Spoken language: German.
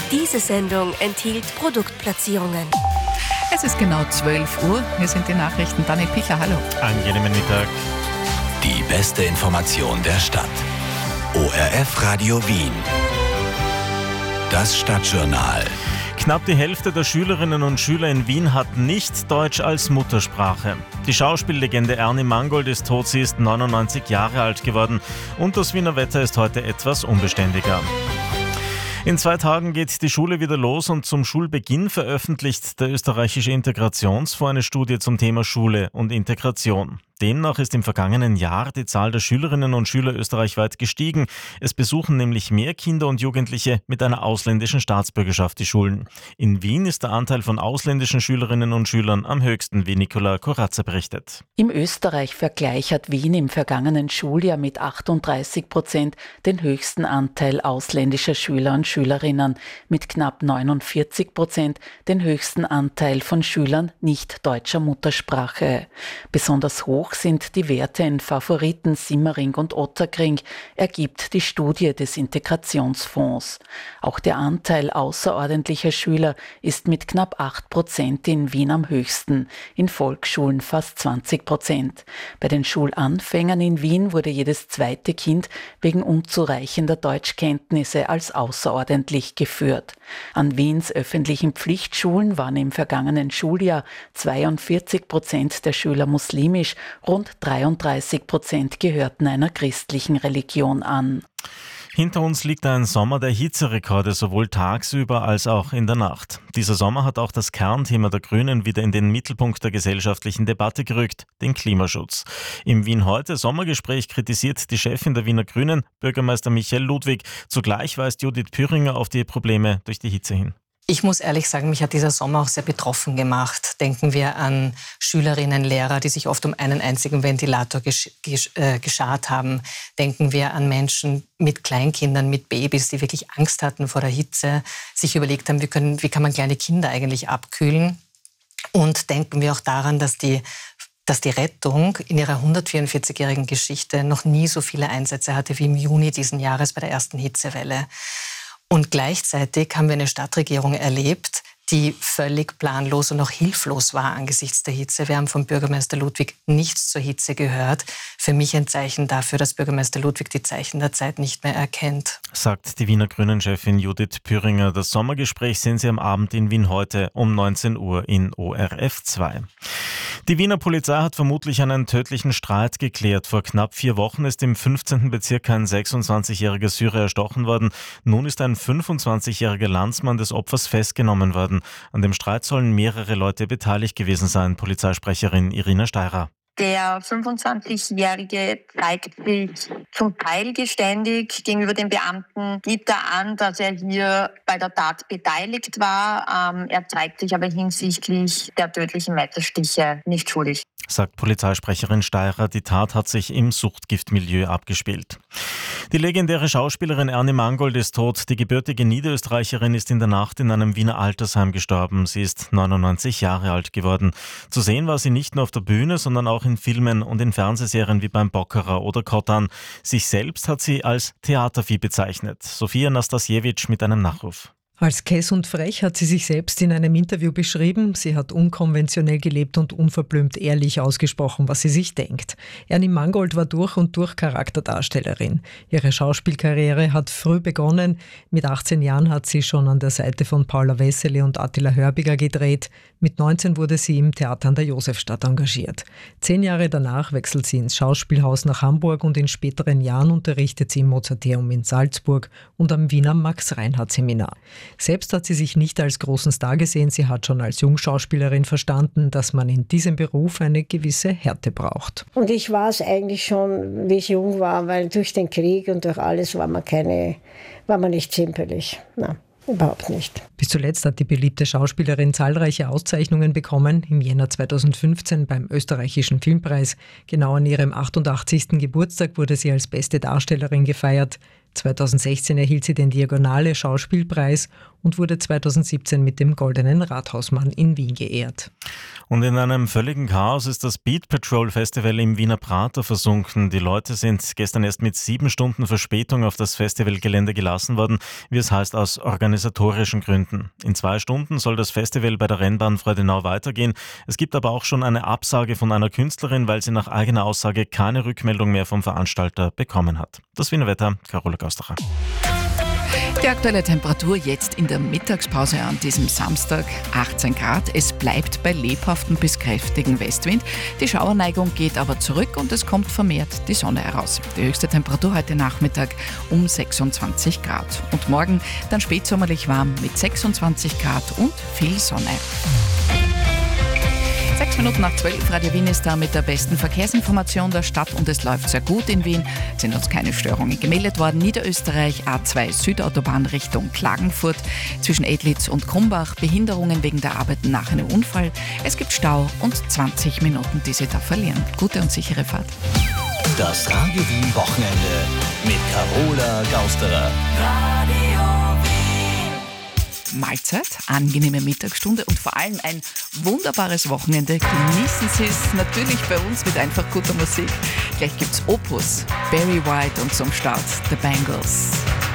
Diese Sendung enthielt Produktplatzierungen. Es ist genau 12 Uhr. Hier sind die Nachrichten. Daniel Pichler, hallo. Angenehmen Mittag. Die beste Information der Stadt. ORF Radio Wien. Das Stadtjournal. Knapp die Hälfte der Schülerinnen und Schüler in Wien hat nicht Deutsch als Muttersprache. Die Schauspiellegende Ernie Mangold ist tot, sie ist 99 Jahre alt geworden und das Wiener Wetter ist heute etwas unbeständiger. In 2 Tagen geht die Schule wieder los und zum Schulbeginn veröffentlicht der österreichische Integrationsfonds eine Studie zum Thema Schule und Integration. Demnach ist im vergangenen Jahr die Zahl der Schülerinnen und Schüler österreichweit gestiegen. Es besuchen nämlich mehr Kinder und Jugendliche mit einer ausländischen Staatsbürgerschaft die Schulen. In Wien ist der Anteil von ausländischen Schülerinnen und Schülern am höchsten, wie Nicola Corazza berichtet. Im Österreich-Vergleich hat Wien im vergangenen Schuljahr mit 38% den höchsten Anteil ausländischer Schüler und Schülerinnen, mit knapp 49% den höchsten Anteil von Schülern nicht deutscher Muttersprache. Besonders hoch sind die Werte in Favoriten, Simmering und Ottakring, ergibt die Studie des Integrationsfonds. Auch der Anteil außerordentlicher Schüler ist mit knapp 8% in Wien am höchsten, in Volksschulen fast 20%. Bei den Schulanfängern in Wien wurde jedes zweite Kind wegen unzureichender Deutschkenntnisse als außerordentlich geführt. An Wiens öffentlichen Pflichtschulen waren im vergangenen Schuljahr 42% der Schüler muslimisch, rund 33% gehörten einer christlichen Religion an. Hinter uns liegt ein Sommer der Hitzerekorde, sowohl tagsüber als auch in der Nacht. Dieser Sommer hat auch das Kernthema der Grünen wieder in den Mittelpunkt der gesellschaftlichen Debatte gerückt, den Klimaschutz. Im Wien heute Sommergespräch kritisiert die Chefin der Wiener Grünen, Bürgermeister Michael Ludwig. Zugleich weist Judith Püringer auf die Probleme durch die Hitze hin. Ich muss ehrlich sagen, mich hat dieser Sommer auch sehr betroffen gemacht. Denken wir an Schülerinnen, Lehrer, die sich oft um einen einzigen Ventilator geschart haben. Denken wir an Menschen mit Kleinkindern, mit Babys, die wirklich Angst hatten vor der Hitze, sich überlegt haben, wie kann man kleine Kinder eigentlich abkühlen. Und denken wir auch daran, dass die Rettung in ihrer 144-jährigen Geschichte noch nie so viele Einsätze hatte wie im Juni diesen Jahres bei der ersten Hitzewelle. Und gleichzeitig haben wir eine Stadtregierung erlebt, die völlig planlos und auch hilflos war angesichts der Hitze. Wir haben vom Bürgermeister Ludwig nichts zur Hitze gehört. Für mich ein Zeichen dafür, dass Bürgermeister Ludwig die Zeichen der Zeit nicht mehr erkennt. Sagt die Wiener Grünen-Chefin Judith Püringer. Das Sommergespräch sehen Sie am Abend in Wien heute um 19 Uhr in ORF 2. Die Wiener Polizei hat vermutlich einen tödlichen Streit geklärt. Vor knapp 4 Wochen ist im 15. Bezirk ein 26-jähriger Syrer erstochen worden. Nun ist ein 25-jähriger Landsmann des Opfers festgenommen worden. An dem Streit sollen mehrere Leute beteiligt gewesen sein, Polizeisprecherin Irina Steirer. Der 25-Jährige zeigt sich zum Teil geständig gegenüber den Beamten, gibt er an, dass er hier bei der Tat beteiligt war. Er zeigt sich aber hinsichtlich der tödlichen Messerstiche nicht schuldig. Sagt Polizeisprecherin Steirer, die Tat hat sich im Suchtgiftmilieu abgespielt. Die legendäre Schauspielerin Ernie Mangold ist tot. Die gebürtige Niederösterreicherin ist in der Nacht in einem Wiener Altersheim gestorben. Sie ist 99 Jahre alt geworden. Zu sehen war sie nicht nur auf der Bühne, sondern auch in Filmen und in Fernsehserien wie beim Bockerer oder Kottan. Sich selbst hat sie als Theatervieh bezeichnet. Sophia Nastasiewicz mit einem Nachruf. Als kess und frech hat sie sich selbst in einem Interview beschrieben. Sie hat unkonventionell gelebt und unverblümt ehrlich ausgesprochen, was sie sich denkt. Ernie Mangold war durch und durch Charakterdarstellerin. Ihre Schauspielkarriere hat früh begonnen. Mit 18 Jahren hat sie schon an der Seite von Paula Wessely und Attila Hörbiger gedreht. Mit 19 wurde sie im Theater an der Josefstadt engagiert. 10 Jahre danach wechselt sie ins Schauspielhaus nach Hamburg und in späteren Jahren unterrichtet sie im Mozarteum in Salzburg und am Wiener Max-Reinhardt-Seminar. Selbst hat sie sich nicht als großen Star gesehen. Sie hat schon als Jungschauspielerin verstanden, dass man in diesem Beruf eine gewisse Härte braucht. Und ich war es eigentlich schon, wie ich jung war, weil durch den Krieg und durch alles war man nicht zimperlich. Nein. Überhaupt nicht. Bis zuletzt hat die beliebte Schauspielerin zahlreiche Auszeichnungen bekommen. Im Jänner 2015 beim Österreichischen Filmpreis. Genau an ihrem 88. Geburtstag wurde sie als beste Darstellerin gefeiert. 2016 erhielt sie den Diagonale Schauspielpreis und wurde 2017 mit dem Goldenen Rathausmann in Wien geehrt. Und in einem völligen Chaos ist das Beat Patrol Festival im Wiener Prater versunken. Die Leute sind gestern erst mit 7 Stunden Verspätung auf das Festivalgelände gelassen worden, wie es heißt, aus organisatorischen Gründen. In 2 Stunden soll das Festival bei der Rennbahn Freudenau weitergehen. Es gibt aber auch schon eine Absage von einer Künstlerin, weil sie nach eigener Aussage keine Rückmeldung mehr vom Veranstalter bekommen hat. Das Wiener Wetter, Carola Gaustacher. Die aktuelle Temperatur jetzt in der Mittagspause an diesem Samstag 18 Grad. Es bleibt bei lebhaftem bis kräftigen Westwind. Die Schauerneigung geht aber zurück und es kommt vermehrt die Sonne heraus. Die höchste Temperatur heute Nachmittag um 26 Grad. Und morgen dann spätsommerlich warm mit 26 Grad und viel Sonne. 6 Minuten nach 12, Radio Wien ist da mit der besten Verkehrsinformation der Stadt und es läuft sehr gut in Wien. Es sind uns keine Störungen gemeldet worden. Niederösterreich, A2 Südautobahn Richtung Klagenfurt, zwischen Edlitz und Krumbach, Behinderungen wegen der Arbeiten nach einem Unfall. Es gibt Stau und 20 Minuten, die Sie da verlieren. Gute und sichere Fahrt. Das Radio Wien Wochenende mit Carola Gausterer. Mahlzeit, angenehme Mittagsstunde und vor allem ein wunderbares Wochenende. Genießen Sie es natürlich bei uns mit einfach guter Musik. Gleich gibt's Opus, Barry White und zum Start The Bangles.